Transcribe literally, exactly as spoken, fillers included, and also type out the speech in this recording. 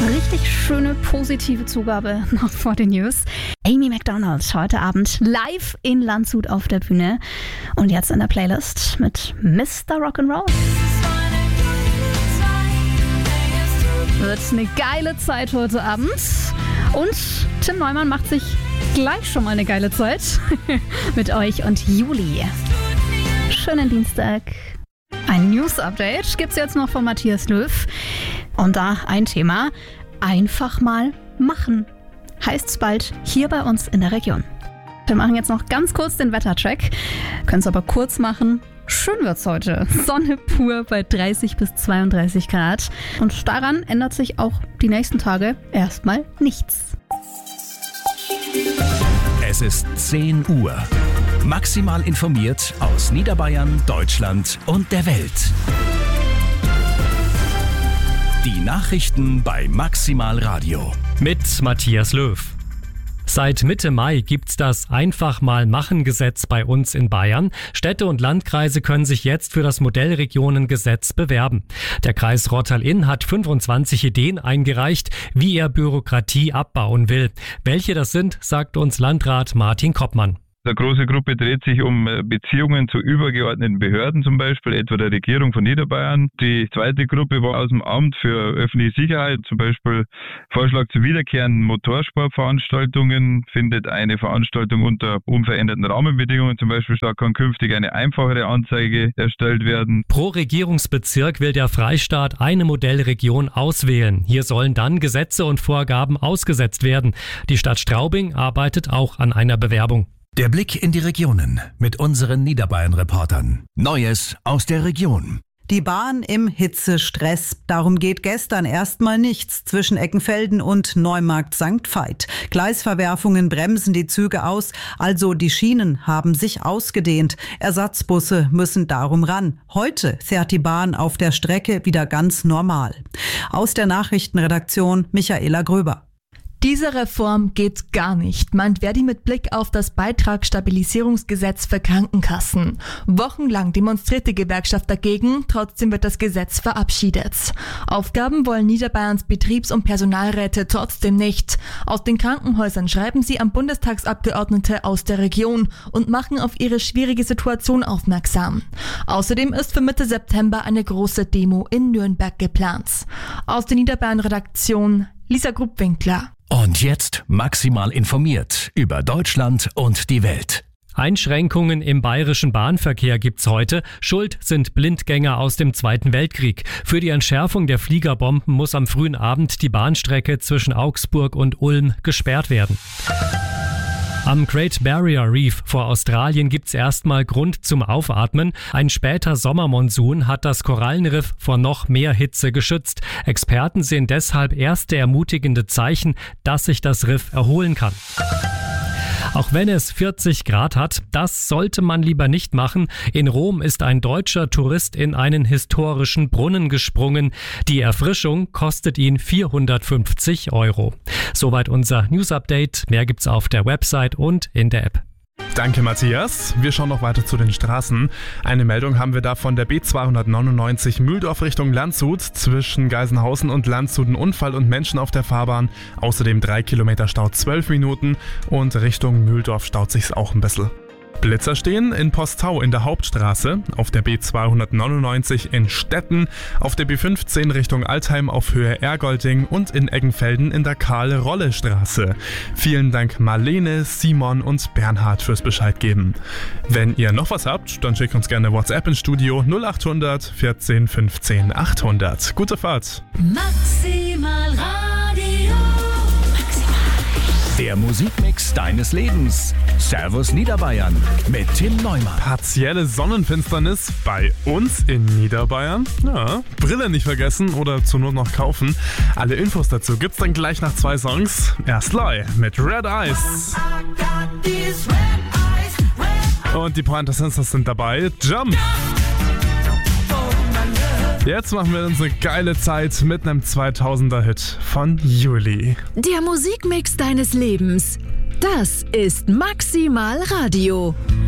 Richtig schöne, positive Zugabe noch vor den News. Amy Macdonald heute Abend live in Landshut auf der Bühne. Und jetzt in der Playlist mit Mister Rock'n'Roll. Wird eine geile Zeit heute Abend. Und Tim Neumann macht sich gleich schon mal eine geile Zeit mit euch und Juli. Schönen Dienstag. Ein News-Update gibt's jetzt noch von Matthias Löw. Und da ein Thema, einfach mal machen. Heißt's bald hier bei uns in der Region. Wir machen jetzt noch ganz kurz den Wettercheck. Können es aber kurz machen. Schön wird's heute. Sonne pur bei dreißig bis zweiunddreißig Grad. Und daran ändert sich auch die nächsten Tage erstmal nichts. Es ist zehn Uhr. Maximal informiert aus Niederbayern, Deutschland und der Welt. Die Nachrichten bei Maximal Radio. Mit Matthias Löw. Seit Mitte Mai gibt's das Einfach-mal-Machen-Gesetz bei uns in Bayern. Städte und Landkreise können sich jetzt für das Modellregionengesetz bewerben. Der Kreis Rottal-Inn hat fünfundzwanzig Ideen eingereicht, wie er Bürokratie abbauen will. Welche das sind, sagt uns Landrat Martin Koppmann. Eine große Gruppe dreht sich um Beziehungen zu übergeordneten Behörden, zum Beispiel etwa der Regierung von Niederbayern. Die zweite Gruppe war aus dem Amt für öffentliche Sicherheit, zum Beispiel Vorschlag zu wiederkehrenden Motorsportveranstaltungen. Findet eine Veranstaltung unter unveränderten Rahmenbedingungen, zum Beispiel da kann künftig eine einfachere Anzeige erstellt werden. Pro Regierungsbezirk will der Freistaat eine Modellregion auswählen. Hier sollen dann Gesetze und Vorgaben ausgesetzt werden. Die Stadt Straubing arbeitet auch an einer Bewerbung. Der Blick in die Regionen mit unseren Niederbayern-Reportern. Neues aus der Region. Die Bahn im Hitzestress. Darum geht gestern erstmal nichts zwischen Eckenfelden und Neumarkt Sankt Veit. Gleisverwerfungen bremsen die Züge aus, also die Schienen haben sich ausgedehnt. Ersatzbusse müssen darum ran. Heute fährt die Bahn auf der Strecke wieder ganz normal. Aus der Nachrichtenredaktion Michaela Gröber. Diese Reform geht gar nicht, meint Verdi mit Blick auf das Beitragsstabilisierungsgesetz für Krankenkassen. Wochenlang demonstriert die Gewerkschaft dagegen, trotzdem wird das Gesetz verabschiedet. Aufgaben wollen Niederbayerns Betriebs- und Personalräte trotzdem nicht. Aus den Krankenhäusern schreiben sie an Bundestagsabgeordnete aus der Region und machen auf ihre schwierige Situation aufmerksam. Außerdem ist für Mitte September eine große Demo in Nürnberg geplant. Aus der Niederbayern-Redaktion Lisa Gruppwinkler. Und jetzt maximal informiert über Deutschland und die Welt. Einschränkungen im bayerischen Bahnverkehr gibt's heute. Schuld sind Blindgänger aus dem Zweiten Weltkrieg. Für die Entschärfung der Fliegerbomben muss am frühen Abend die Bahnstrecke zwischen Augsburg und Ulm gesperrt werden. Am Great Barrier Reef vor Australien gibt's erstmal Grund zum Aufatmen. Ein später Sommermonsun hat das Korallenriff vor noch mehr Hitze geschützt. Experten sehen deshalb erste ermutigende Zeichen, dass sich das Riff erholen kann. Auch wenn es vierzig Grad hat, das sollte man lieber nicht machen. In Rom ist ein deutscher Tourist in einen historischen Brunnen gesprungen. Die Erfrischung kostet ihn vierhundertfünfzig Euro. Soweit unser News-Update. Mehr gibt's auf der Website und in der App. Danke, Matthias. Wir schauen noch weiter zu den Straßen. Eine Meldung haben wir da von der B zweihundertneunundneunzig Mühldorf Richtung Landshut. Zwischen Geisenhausen und Landshut ein Unfall und Menschen auf der Fahrbahn. Außerdem drei Kilometer Stau, zwölf Minuten. Und Richtung Mühldorf staut sich's auch ein bisschen. Blitzer stehen in Postau in der Hauptstraße, auf der B zweihundertneunundneunzig in Stetten, auf der B fünfzehn Richtung Altheim auf Höhe Ergolding und in Eggenfelden in der Karl-Rolle-Straße. Vielen Dank Marlene, Simon und Bernhard fürs Bescheid geben. Wenn ihr noch was habt, dann schickt uns gerne WhatsApp ins Studio null acht hundert vierzehn fünfzehn achthundert. Gute Fahrt! Maximal Radio. Der Musikmix deines Lebens. Servus Niederbayern mit Tim Neumann. Partielle Sonnenfinsternis bei uns in Niederbayern. Ja, Brille nicht vergessen oder zur Not noch kaufen. Alle Infos dazu gibt's dann gleich nach zwei Songs. Erst Loy mit Red Eyes. Und die Pointer Sensors sind dabei. Jump! Jetzt machen wir uns eine geile Zeit mit einem zweitausender-Hit von Juli. Der Musikmix deines Lebens. Das ist Maximal Radio.